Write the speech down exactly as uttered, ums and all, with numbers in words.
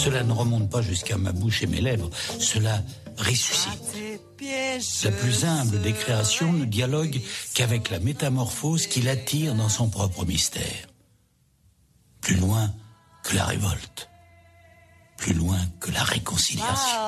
Cela ne remonte pas jusqu'à ma bouche et mes lèvres, cela ressuscite. La plus humble des créations ne dialogue qu'avec la métamorphose qui l'attire dans son propre mystère. Plus loin que la révolte, plus loin que la réconciliation.